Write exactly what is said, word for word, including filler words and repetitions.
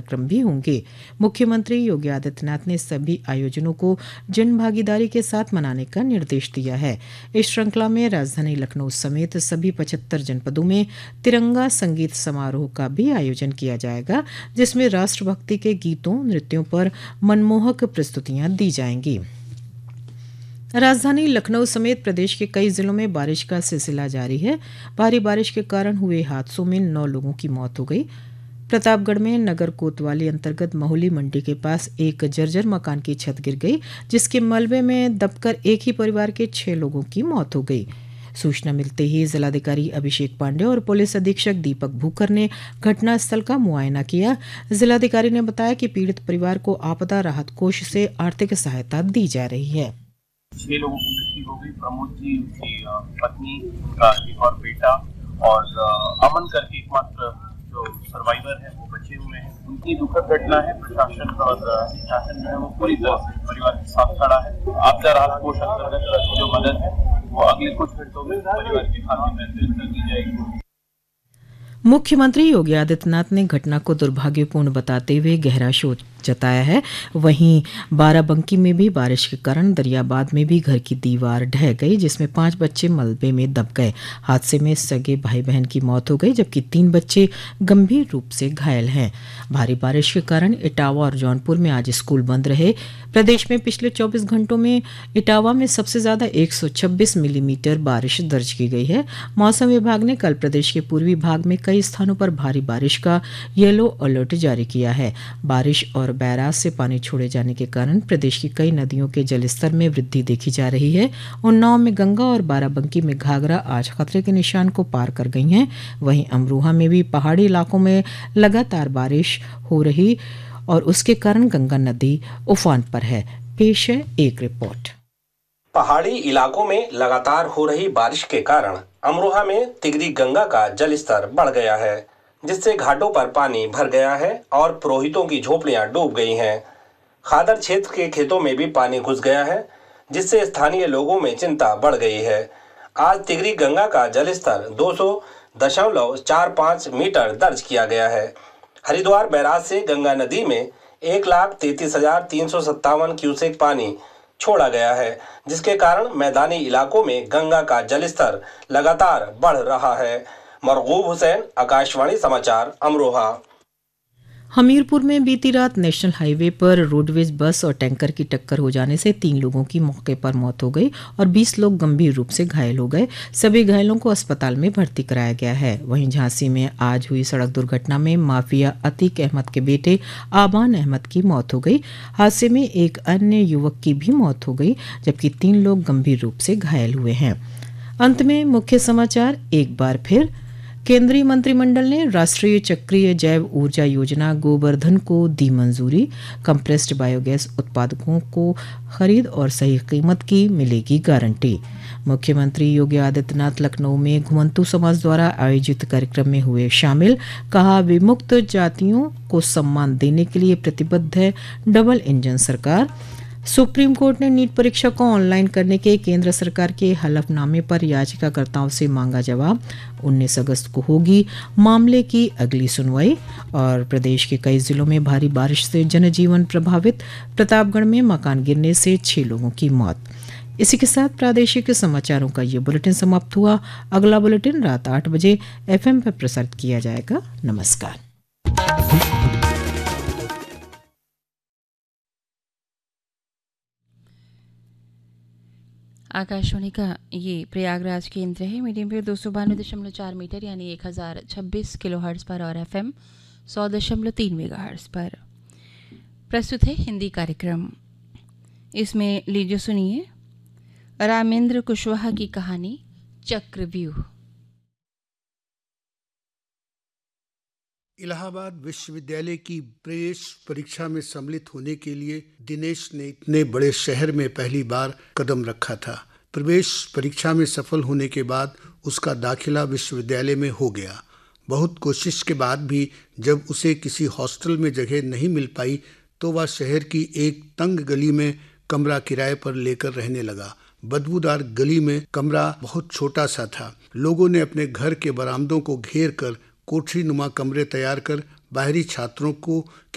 कार्यक्रम भी होंगे। मुख्यमंत्री योगी आदित्यनाथ ने सभी आयोजनों को जन भागीदारी के साथ मनाने का निर्देश दिया है। इस श्रृंखला में राजधानी लखनऊ समेत सभी पचहत्तर जनपदों में तिरंगा संगीत समारोह का भी आयोजन किया जाएगा, जिसमें राष्ट्रभक्ति के गीतों, नृत्यों पर मनमोहक प्रस्तुतियां दी जाएंगी। राजधानी लखनऊ समेत प्रदेश के कई जिलों में बारिश का सिलसिला जारी है। भारी बारिश के कारण हुए हादसों में नौ लोगों की मौत हो गई। प्रतापगढ़ में नगर कोतवाली अंतर्गत महुली मंडी के पास एक जर्जर मकान की छत गिर गई, जिसके मलबे में दबकर एक ही परिवार के छह लोगों की मौत हो गई। सूचना मिलते ही जिलाधिकारी अभिषेक पांडे और पुलिस अधीक्षक दीपक भूकर ने घटनास्थल का मुआयना किया। जिलाधिकारी ने बताया कि पीड़ित परिवार को आपदा राहत कोष से आर्थिक सहायता दी जा रही है। छह लोगों की मृत्यु हो गई। प्रमोद जी, उनकी पत्नी, उनका एक और बेटा और अमन करके एकमात्र जो सर्वाइवर है वो बचे हुए हैं। उनकी दुखद घटना है। प्रशासन और शासन जो है वो पूरी तरह से परिवार के साथ खड़ा है। आपदा राहत कोष अंतर्गत जो मदद है वो अगले कुछ घंटों में परिवार के खाते में अंतरित कर दी जाएगी। मुख्यमंत्री योगी आदित्यनाथ ने घटना को दुर्भाग्यपूर्ण बताते हुए गहरा शोक जताया है। वहीं बाराबंकी में भी बारिश के कारण दरियाबाद में भी घर की दीवार ढह गई, जिसमें पांच बच्चे मलबे में दब गए। हादसे में सगे भाई बहन की मौत हो गई, जबकि तीन बच्चे गंभीर रूप से घायल हैं। भारी बारिश के कारण इटावा और जौनपुर में आज स्कूल बंद रहे। प्रदेश में पिछले चौबीस घंटों में इटावा में सबसे ज्यादा एक सौ छब्बीस मिलीमीटर बारिश दर्ज की गई है। मौसम विभाग ने कल प्रदेश के पूर्वी भाग में कई स्थानों पर भारी बारिश का येलो अलर्ट जारी किया है। बारिश और बैराज से पानी छोड़े जाने के कारण प्रदेश की कई नदियों के जलस्तर में वृद्धि देखी जा रही है। उन्नाव में गंगा और बाराबंकी में घाघरा आज खतरे के निशान को पार कर गई हैं। वहीं अमरोहा में भी पहाड़ी इलाकों में लगातार बारिश हो रही और उसके कारण गंगा नदी उफान पर है। पेश है एक रिपोर्ट। पहाड़ी इलाकों में लगातार हो रही बारिश के कारण अमरोहा में तिगरी गंगा का जलस्तर बढ़ गया है, जिससे घाटों पर पानी भर गया है और पुरोहितों की झोपड़ियां डूब गई हैं। खादर क्षेत्र के खेतों में भी पानी घुस गया है, जिससे स्थानीय लोगों में चिंता बढ़ गई है। आज तिगरी गंगा का जलस्तर दो सौ दशमलव चार पाँच मीटर दर्ज किया गया है। हरिद्वार बैराज से गंगा नदी में एक लाख तैंतीस हजार तीन सौ सत्तावन क्यूसेक पानी छोड़ा गया है, जिसके कारण मैदानी इलाकों में गंगा का जलस्तर लगातार बढ़ रहा है। मरगूब हुसैन, आकाशवाणी समाचार, अमरोहा। हमीरपुर में बीती रात नेशनल हाईवे पर रोडवेज बस और टैंकर की टक्कर हो जाने से तीन लोगों की मौके पर मौत हो गई और बीस लोग गंभीर रूप से घायल हो गए। सभी घायलों को अस्पताल में भर्ती कराया गया है। वहीं झांसी में आज हुई सड़क दुर्घटना में माफिया अतीक अहमद के बेटे आबान अहमद की मौत हो गई। हादसे में एक अन्य युवक की भी मौत हो गई, जबकि तीन लोग गंभीर रूप से घायल हुए हैं। अंत में मुख्य समाचार एक बार फिर। केंद्रीय मंत्रिमंडल ने राष्ट्रीय चक्रीय जैव ऊर्जा योजना गोबर्धन को दी मंजूरी। कंप्रेस्ड बायोगैस उत्पादकों को खरीद और सही कीमत की मिलेगी गारंटी। मुख्यमंत्री योगी आदित्यनाथ लखनऊ में घुमंतू समाज द्वारा आयोजित कार्यक्रम में हुए शामिल। कहा, विमुक्त जातियों को सम्मान देने के लिए प्रतिबद्ध है डबल इंजन सरकार। सुप्रीम कोर्ट ने नीट परीक्षा को ऑनलाइन करने के केंद्र सरकार के हलफनामे पर याचिकाकर्ताओं से मांगा जवाब। उन्नीस अगस्त को होगी मामले की अगली सुनवाई। और प्रदेश के कई जिलों में भारी बारिश से जनजीवन प्रभावित। प्रतापगढ़ में मकान गिरने से छह लोगों की मौत। इसी के साथ प्रादेशिक समाचारों का ये बुलेटिन समाप्त हुआ। अगला बुलेटिन रात आठ बजे एफएम पर प्रसारित किया जाएगा। नमस्कार। आकाशवाणी का ये प्रयागराज केंद्र है। मीडियम वेव दो सौ बानवे दशमलव चार मीटर यानी एक हज़ार छब्बीस किलो हर्ट्ज़ पर और एफएम सौ दशमलव तीन मेगा हर्ट्ज़ पर प्रस्तुत है हिंदी कार्यक्रम। इसमें लीजिए सुनिए रामेंद्र कुशवाहा की कहानी चक्रव्यूह। इलाहाबाद विश्वविद्यालय की प्रवेश परीक्षा में सम्मिलित होने के लिए दिनेश ने इतने बड़े शहर में पहली बार कदम रखा था। प्रवेश परीक्षा में सफल होने के बाद उसका दाखिला विश्वविद्यालय में हो गया। बहुत कोशिश के बाद भी जब उसे किसी हॉस्टल में जगह नहीं मिल पाई तो वह शहर की एक तंग गली में कमरा किराए पर लेकर रहने लगा। बदबूदार गली में कमरा बहुत छोटा सा था। लोगों ने अपने घर के बरामदों को घेर कर कोठरी नुमा कमरे तैयार कर बाहरी छात्रों को